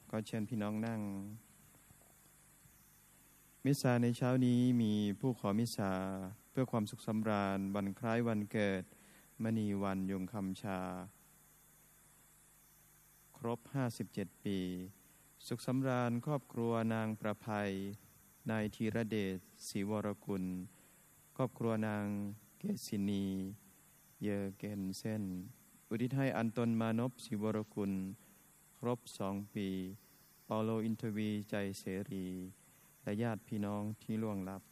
ก็เชิญพี่น้องนั่งมิสซาในเช้านี้มีผู้ขอมิสซาเพื่อความสุขสำราญวันคล้ายวันเกิดมณีวันยงคำชาครบ57ปีสุขสำราญครอบครัวนางประภัยนายธีรเดชศรีวรกุลครอบครัวนางเกษินีเยอเกนเซนอุทิศให้อันตนมานพศรีวรกุลครบ2 ปีเปาโลอินทวีใจเสรีและญาติพี่น้องที่ล่วงลับ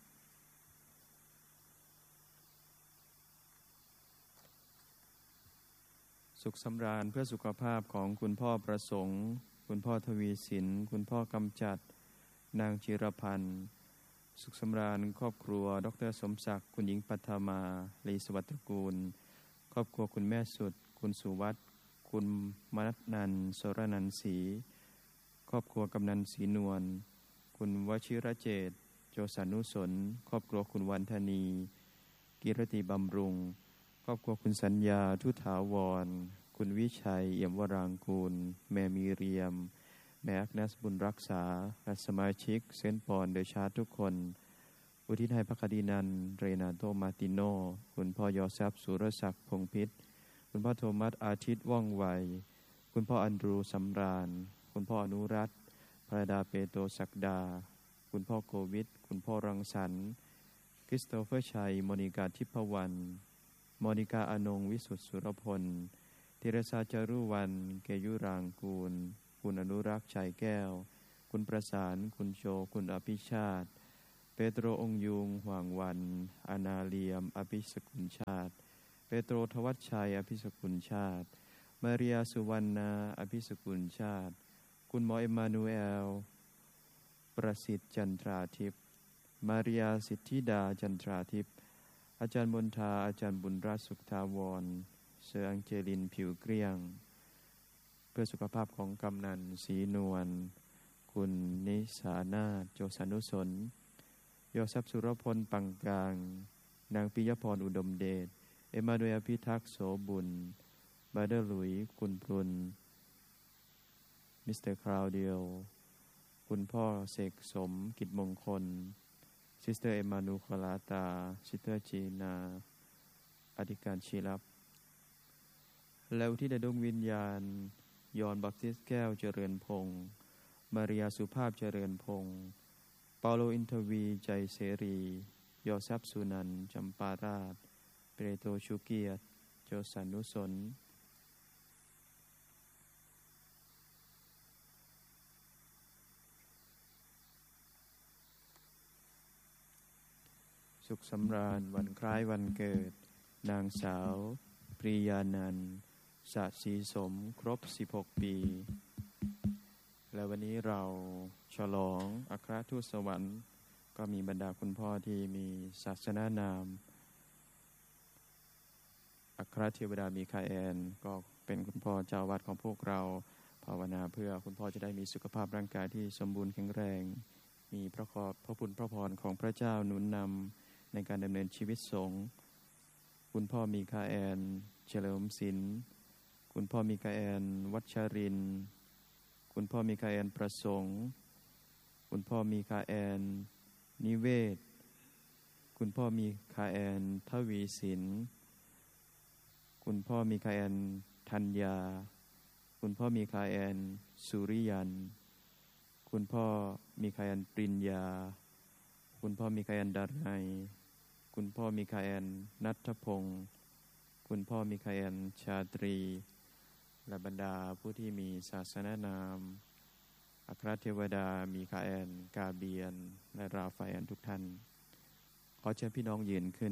สุขสำราญเพื่อสุขภาพของคุณพ่อประสงค์คุณพ่อทวีสินคุณพ่อกำจัดนางจิรพันธ์สุขสำราญครอบครัวดร.สมศักดิ์คุณหญิงปัทมาลีสวัสดิ์ตระกูลครอบครัวคุณแม่สุดคุณสุวัฒน์คุณมนัสนันท์โสรนันท์ศรีครอบครัวกำนันศรีนวลคุณวชิรเจตน์โจสานุสนครอบครัวคุณวันธนีกิรติบำรุงครอบครัวคุณสัญญาทุถาวรคุณวิชัยเอี่ยมวรางกูลแม่มีเรียมแม่อักเนสบุญรักษาและสมาชิกเซนต์ปอนเดชาร์ทุกคนอุทิศให้พระคดีนันเรนาโตมาติโนคุณพ่อยอซับสุรศักดิ์พงพิษคุณพ่อโทมัสอาทิตย์ว่องไวคุณพ่ออันดรูสำราญคุณพ่ออนุรัตน์พระดาเปโตศักดาคุณพ่อโควิดคุณพ่อรังสรรค์คริสโตเฟอร์ชัยมณิกาทิพวรรณมณิกาอนงวิสุทธิสุรพลธีรศาจารุวรรณเกยุรางกูลคุณอนุรักษ์ชัยแก้วคุณประสานคุณโชคุณอภิชาติเปโตรองค์ยุงห่วงวันอานาเลียมอภิสกุลชาติเปโตรทวัชชัยอภิสกุลชาติมาริยาสุวรรณาอภิสกุลชาติคุณหมอเอมานูเอลประสิทธิ์จันทราทิพย์มาริยาสิทธิดาจันทราทิพย์อาจารย์มนทาอาจารย์บุญราชสุขทาวรเซอร์อังเจลินผิวเกลี้ยงเพื่อสุขภาพของกำนันศรีนวลคุณนิสานาถโจสานุสนยอซับสุรพลปังกลางนางปิยพรอุดมเดชเอมานูเอลพิทักษ์โสบุญบาเดอร์หลุยคุณพลุนมิสเตอร์คราวเดียวคุณพ่อเสกสมกิจมงคลซิสเตอร์เอมานูคลาตาซิสเตอร์จีนาอธิการชีรับแล้วที่ได้ดวงวิญญาณยอนบัพติสต์แก้วเจริญพงศ์มาริยาสุภาพเจริญพงศ์เปาโลอินทวีใจเสรียอซับสุนันท์จำปาราชเปโตรชูเกียรติโจสานุสนสุขสำราญวันคล้ายวันเกิดนางสาวปรียานันท์สะศรีสมครบ16 ปีและวันนี้เราฉลองอัครทูตสวรรค์ก็มีบรรดาคุณพ่อที่มีศาสนานามอัครเทวดามีคาแอนก็เป็นคุณพ่อเจ้าวัดของพวกเราภาวนาเพื่อคุณพ่อจะได้มีสุขภาพร่างกายที่สมบูรณ์แข็งแรงมีพระคุณพระพรของพระเจ้าหนุนนำในการดำเนินชีวิตสงฆ์คุณพ่อมีคาแอนเฉลิมศิลป์คุณพ่อมีคาแอนวัชรินทร์คุณพ่อมีคาแอนประสงค์คุณพ่อมีคาแอนนิเวศคุณพ่อมีคาแอนทวีศิลป์คุณพ่อมีคาแอนธัญญาคุณพ่อมีคาแอนสุริยันคุณพ่อมีคาแอนปริญญาคุณพ่อมีคาแอนดารัยคุณพ่อมีคาแอนณัฐพงศ์คุณพ่อมีคาแอนชาตรีและบรรดาผู้ที่มีศาสนานามอัครเทวดามีคาแอนกาเบียนและราฟาเอลทุกท่านขอเชิญพี่น้องยืนขึ้น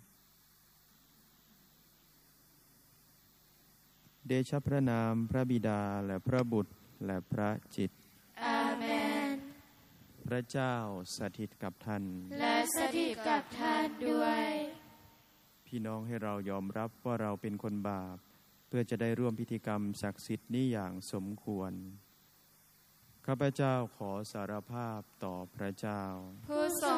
เดชะพระนามพระบิดาและพระบุตรและพระจิตอาเมนพระเจ้าสถิตกับท่านและสถิตกับท่านด้วยพี่น้องให้เรายอมรับว่าเราเป็นคนบาปเพื่อจะได้ร่วมพิธีกรรมศักดิ์สิทธิ์นี้อย่างสมควรข้าพเจ้าขอสารภาพต่อพระเจ้าผู้ทรง